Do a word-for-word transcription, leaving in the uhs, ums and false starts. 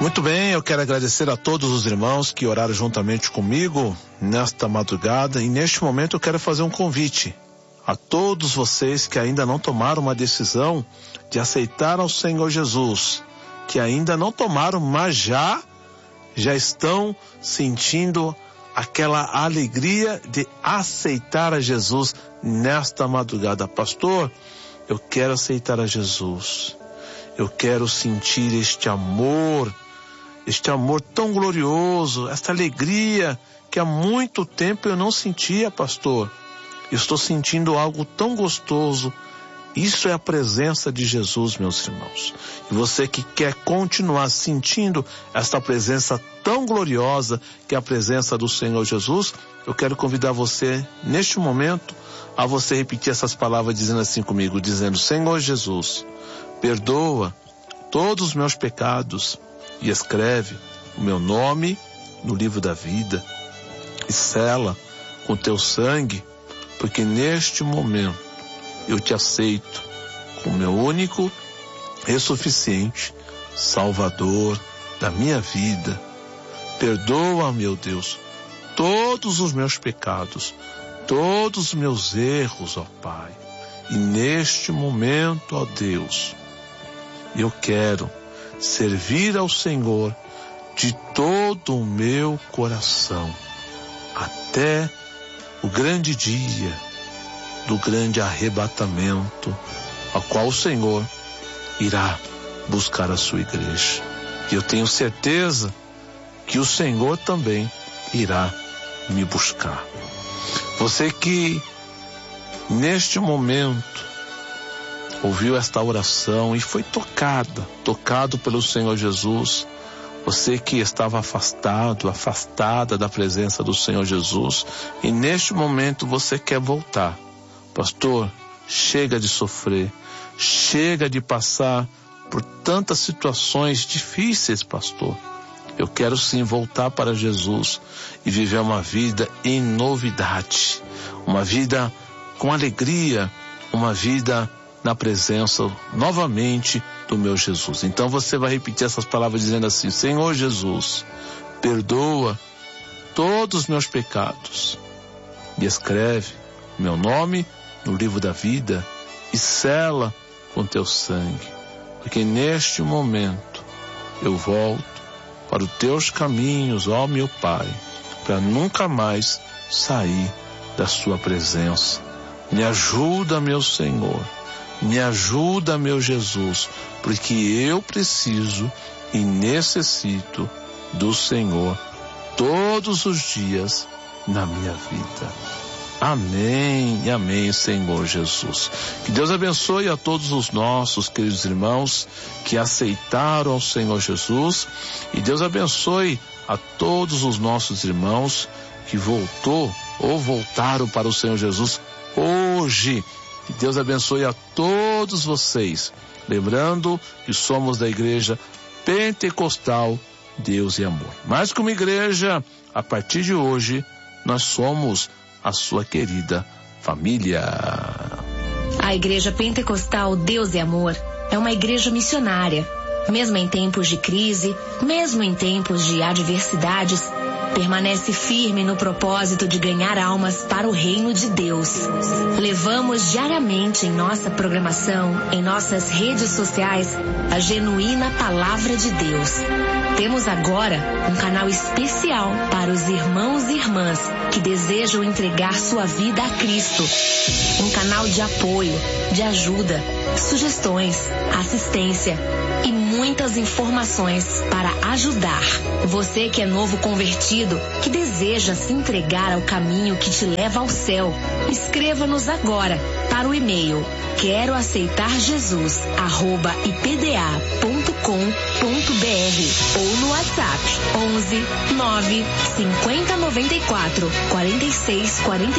Muito bem, eu quero agradecer a todos os irmãos que oraram juntamente comigo nesta madrugada, e neste momento eu quero fazer um convite a todos vocês que ainda não tomaram uma decisão de aceitar ao Senhor Jesus, que ainda não tomaram, mas já, já estão sentindo aquela alegria de aceitar a Jesus nesta madrugada. Pastor, eu quero aceitar a Jesus, eu quero sentir este amor, este amor tão glorioso, esta alegria que há muito tempo eu não sentia, pastor. Eu estou sentindo algo tão gostoso. Isso é a presença de Jesus, meus irmãos. E você que quer continuar sentindo esta presença tão gloriosa, que é a presença do Senhor Jesus, eu quero convidar você, neste momento, a você repetir essas palavras dizendo assim comigo, dizendo: Senhor Jesus, perdoa todos os meus pecados e escreve o meu nome no livro da vida e sela com teu sangue, porque neste momento eu te aceito como meu único e suficiente Salvador da minha vida. Perdoa, meu Deus, todos os meus pecados, todos os meus erros, ó Pai. E neste momento, ó Deus, eu quero servir ao Senhor de todo o meu coração, até o grande dia do grande arrebatamento, ao qual o Senhor irá buscar a sua igreja. E eu tenho certeza que o Senhor também irá me buscar. Você que neste momento ouviu esta oração e foi tocada, tocado pelo Senhor Jesus, você que estava afastado, afastada da presença do Senhor Jesus, e neste momento você quer voltar. Pastor, chega de sofrer, chega de passar por tantas situações difíceis, pastor. Eu quero sim voltar para Jesus e viver uma vida em novidade, uma vida com alegria, uma vida na presença novamente do meu Jesus. Então você vai repetir essas palavras dizendo assim: Senhor Jesus, perdoa todos os meus pecados e escreve meu nome no livro da vida e sela com teu sangue, porque neste momento eu volto para os teus caminhos, ó meu Pai, para nunca mais sair da sua presença. Me ajuda, meu Senhor, me ajuda, meu Jesus, porque eu preciso e necessito do Senhor todos os dias na minha vida. Amém e amém, Senhor Jesus. Que Deus abençoe a todos os nossos queridos irmãos que aceitaram ao Senhor Jesus, e Deus abençoe a todos os nossos irmãos que voltou ou voltaram para o Senhor Jesus hoje. Que Deus abençoe a todos vocês, lembrando que somos da Igreja Pentecostal Deus e Amor. Mais que uma igreja, a partir de hoje nós somos a sua querida família. A Igreja Pentecostal Deus e Amor é uma igreja missionária. Mesmo em tempos de crise, mesmo em tempos de adversidades, permanece firme no propósito de ganhar almas para o reino de Deus. Levamos diariamente em nossa programação, em nossas redes sociais, a genuína palavra de Deus. Temos agora um canal especial para os irmãos e irmãs que desejam entregar sua vida a Cristo. Um canal de apoio, de ajuda, sugestões, assistência e muitas informações para ajudar. Você que é novo convertido, que deseja se entregar ao caminho que te leva ao céu, escreva-nos agora para o e-mail quero aceitar Jesus arroba i p d a ponto com ponto b r ou no WhatsApp onze nove cinquenta noventa e quatro quarenta e seis quarenta